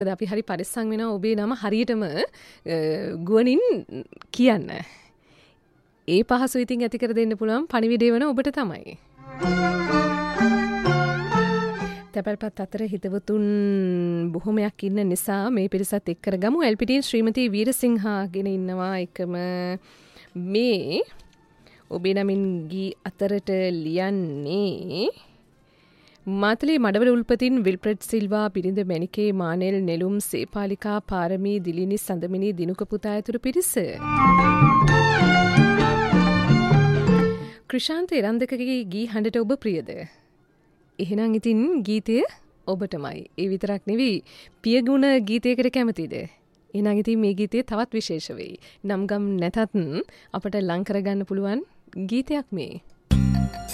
අපි හරි පරිස්සම් වෙනවා ඔබේ නම හරියටම ගුවනින් කියන්න. ඒ පහසු ඉතින් ඇති කර දෙන්න පුළුවන් පණිවිඩය වන ඔබට තමයි. තැපැල්පත් අතර හිතවතුන් බොහොමයක් ඉන්න නිසා මේ පිරිසත් එක් කරගමු. එල්පිටින් ශ්‍රීමති වීරසිංහා ගෙන ඉන්නවා එකම මේ ඔබේ නමින් ගී අතරට ලියන්නේ මාතලේ මඩවල උල්පතින් විල්ප්‍රඩ් සිල්වා බිරිඳ මැනිකේ මානෙල් නෙළුම් සේපාලිකා පාරමී දිලිනි සඳමිනි දිනුක පුතා ඇතුළු පිරිස. ක්‍රිෂාන්ත එරන්දකගේ ගී හඬට ඔබ ප්‍රියද? එහෙනම් ඉතින් ගීතය ඔබටමයි. ඒ විතරක් නෙවෙයි පියගුණ ගීතයකට කැමතිද? එහෙනම් ඉතින් මේ ගීතය තවත් විශේෂ වෙයි. නම් ගම් නැතත් අපට ලං කරගන්න පුළුවන් ගීතයක් මේ.